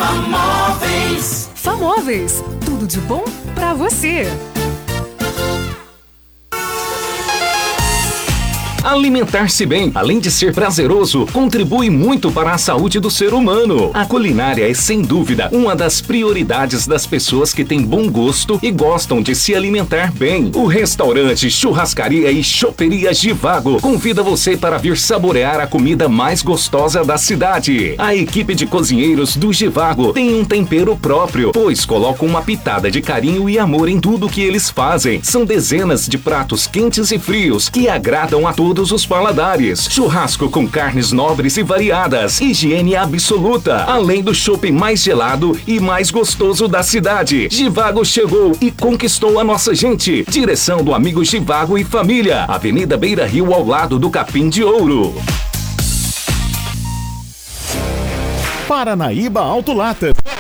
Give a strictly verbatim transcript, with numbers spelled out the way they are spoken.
Famóveis. Famóveis, tudo de bom pra você. Alimentar-se bem, além de ser prazeroso, contribui muito para a saúde do ser humano. A culinária é, sem dúvida, uma das prioridades das pessoas que têm bom gosto e gostam de se alimentar bem. O restaurante Churrascaria e Choperia Givago convida você para vir saborear a comida mais gostosa da cidade. A equipe de cozinheiros do Givago tem um tempero próprio, pois colocam uma pitada de carinho e amor em tudo que eles fazem. São dezenas de pratos quentes e frios que agradam a todos todos os paladares. Churrasco com carnes nobres e variadas, higiene absoluta, além do chopp mais gelado e mais gostoso da cidade. Givago chegou e conquistou a nossa gente. Direção do amigo Givago e família, Avenida Beira Rio, ao lado do Capim de Ouro. Paranaíba Autolata.